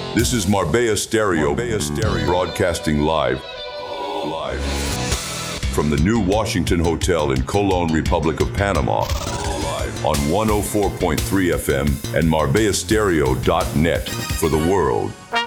This is Marbella Stereo, broadcasting live from the new Washington Hotel in Colón, Republic of Panama, on 104.3 FM and MarbellaStereo.net for the world.